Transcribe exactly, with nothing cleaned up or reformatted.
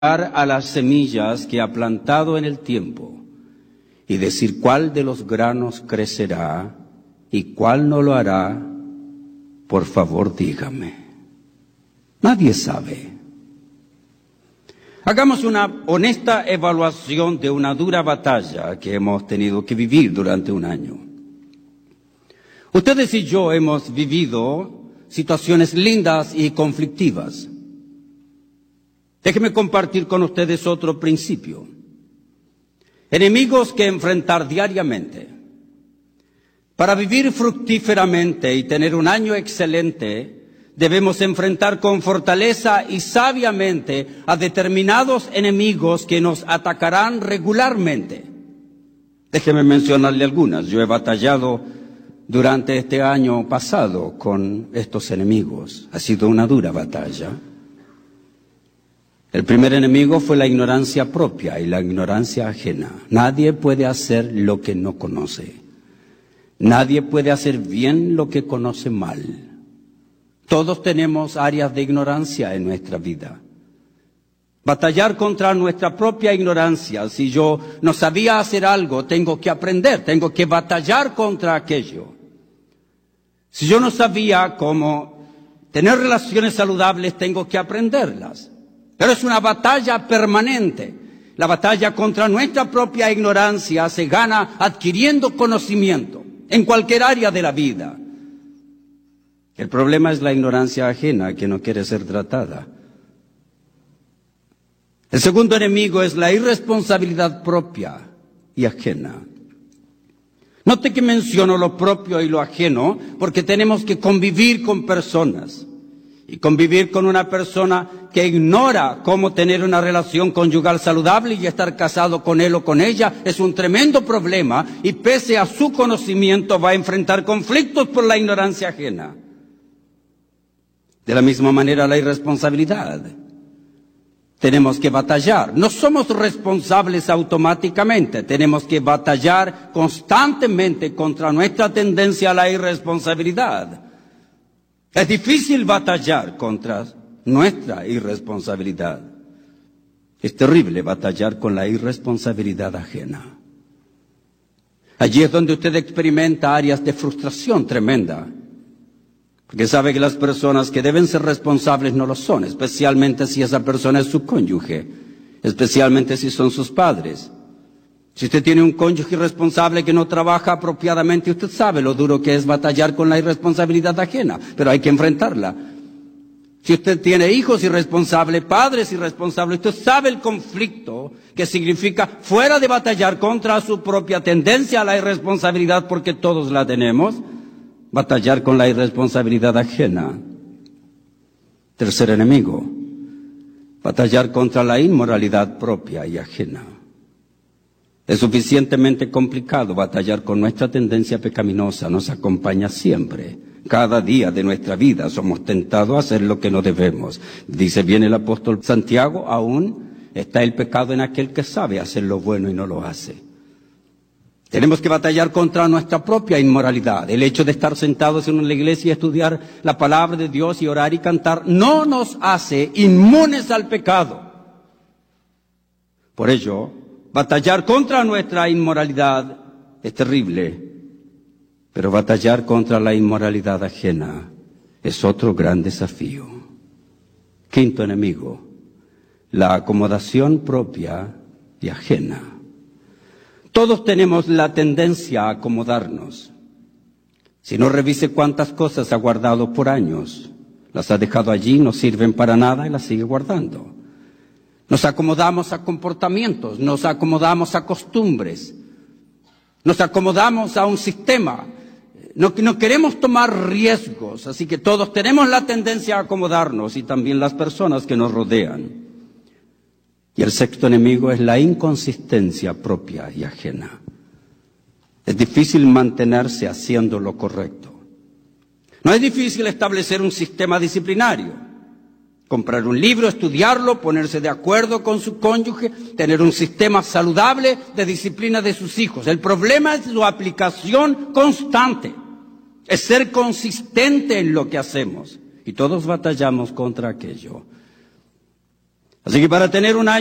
a las semillas que ha plantado en el tiempo y decir cuál de los granos crecerá y cuál no lo hará, por favor dígame. Nadie sabe. Hagamos una honesta evaluación de una dura batalla que hemos tenido que vivir durante un año. Ustedes y yo hemos vivido situaciones lindas y conflictivas. Déjenme compartir con ustedes otro principio. Enemigos que enfrentar diariamente. Para vivir fructíferamente y tener un año excelente, debemos enfrentar con fortaleza y sabiamente a determinados enemigos que nos atacarán regularmente. Déjenme mencionarle algunas. Yo he batallado durante este año pasado con estos enemigos. Ha sido una dura batalla. El primer enemigo fue la ignorancia propia y la ignorancia ajena. Nadie puede hacer lo que no conoce. Nadie puede hacer bien lo que conoce mal. Todos tenemos áreas de ignorancia en nuestra vida. Batallar contra nuestra propia ignorancia. Si yo no sabía hacer algo, tengo que aprender, tengo que batallar contra aquello. Si yo no sabía cómo tener relaciones saludables, tengo que aprenderlas. Pero es una batalla permanente. La batalla contra nuestra propia ignorancia se gana adquiriendo conocimiento en cualquier área de la vida. El problema es la ignorancia ajena que no quiere ser tratada. El segundo enemigo es la irresponsabilidad propia y ajena. Note que menciono lo propio y lo ajeno porque tenemos que convivir con personas. Y convivir con una persona que ignora cómo tener una relación conyugal saludable y estar casado con él o con ella es un tremendo problema y pese a su conocimiento va a enfrentar conflictos por la ignorancia ajena. De la misma manera la irresponsabilidad. Tenemos que batallar. No somos responsables automáticamente. Tenemos que batallar constantemente contra nuestra tendencia a la irresponsabilidad. Es difícil batallar contra nuestra irresponsabilidad. Es terrible batallar con la irresponsabilidad ajena. Allí es donde usted experimenta áreas de frustración tremenda. Porque sabe que las personas que deben ser responsables no lo son, especialmente si esa persona es su cónyuge, especialmente si son sus padres. Si usted tiene un cónyuge irresponsable que no trabaja apropiadamente, usted sabe lo duro que es batallar con la irresponsabilidad ajena, pero hay que enfrentarla. Si usted tiene hijos irresponsables, padres irresponsables, usted sabe el conflicto que significa, fuera de batallar contra su propia tendencia a la irresponsabilidad, porque todos la tenemos, batallar con la irresponsabilidad ajena. Tercer enemigo, batallar contra la inmoralidad propia y ajena. Es suficientemente complicado batallar con nuestra tendencia pecaminosa, nos acompaña siempre. Cada día de nuestra vida somos tentados a hacer lo que no debemos. Dice bien el apóstol Santiago, aún está el pecado en aquel que sabe hacer lo bueno y no lo hace. Tenemos que batallar contra nuestra propia inmoralidad. El hecho de estar sentados en una iglesia y estudiar la palabra de Dios y orar y cantar no nos hace inmunes al pecado. Por ello, batallar contra nuestra inmoralidad es terrible, pero batallar contra la inmoralidad ajena es otro gran desafío. Quinto enemigo, la acomodación propia y ajena. Todos tenemos la tendencia a acomodarnos. Si no, revise cuántas cosas ha guardado por años. Las ha dejado allí, no sirven para nada y las sigue guardando. Nos acomodamos a comportamientos, nos acomodamos a costumbres, nos acomodamos a un sistema. No, no queremos tomar riesgos, así que todos tenemos la tendencia a acomodarnos y también las personas que nos rodean. Y el sexto enemigo es la inconsistencia propia y ajena. Es difícil mantenerse haciendo lo correcto. No es difícil establecer un sistema disciplinario. Comprar un libro, estudiarlo, ponerse de acuerdo con su cónyuge, tener un sistema saludable de disciplina de sus hijos. El problema es su aplicación constante, es ser consistente en lo que hacemos. Y todos batallamos contra aquello. Así que para tener un